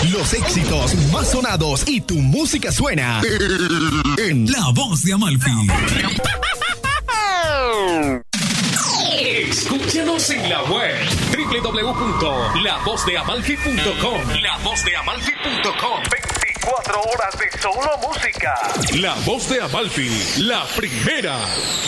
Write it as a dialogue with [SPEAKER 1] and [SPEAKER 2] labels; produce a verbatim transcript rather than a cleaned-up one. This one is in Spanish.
[SPEAKER 1] Los éxitos más sonados y tu música suena en La Voz de Amalfi.
[SPEAKER 2] Escúchanos en la web doble u doble u doble u punto la voz de amalfi punto com. la voz de amalfi punto com.
[SPEAKER 3] veinticuatro horas de solo música.
[SPEAKER 2] La Voz de Amalfi, la primera.